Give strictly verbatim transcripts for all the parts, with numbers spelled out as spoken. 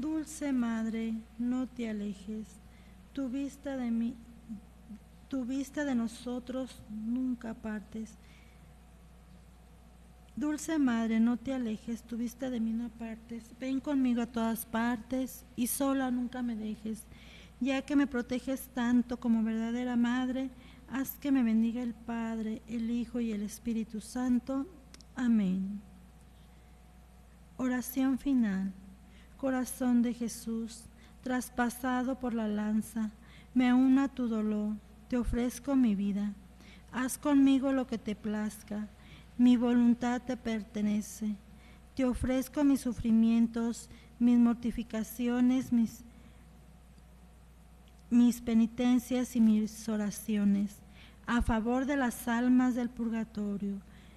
Dulce Madre, no te alejes, tu vista de mí, tu vista de nosotros nunca apartes. Dulce Madre, no te alejes, tu vista de mí no apartes. Ven conmigo a todas partes y sola nunca me dejes. Ya que me proteges tanto como verdadera Madre, haz que me bendiga el Padre, el Hijo y el Espíritu Santo. Amén. Oración final. Corazón de Jesús, traspasado por la lanza, me uno a tu dolor, te ofrezco mi vida. Haz conmigo lo que te plazca, mi voluntad te pertenece. Te ofrezco mis sufrimientos, mis mortificaciones, mis, mis penitencias y mis oraciones, a favor de las almas del purgatorio.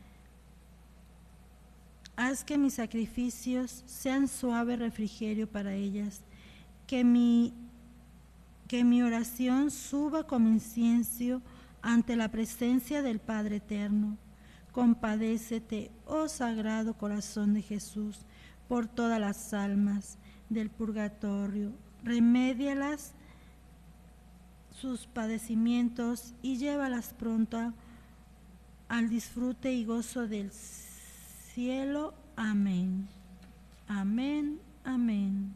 Haz que mis sacrificios sean suave refrigerio para ellas, que mi, que mi oración suba como incienso ante la presencia del Padre Eterno. Compadécete, oh Sagrado Corazón de Jesús, por todas las almas del purgatorio. Remédialas sus padecimientos y llévalas pronto al disfrute y gozo del cielo. Amén. Amén. Amén.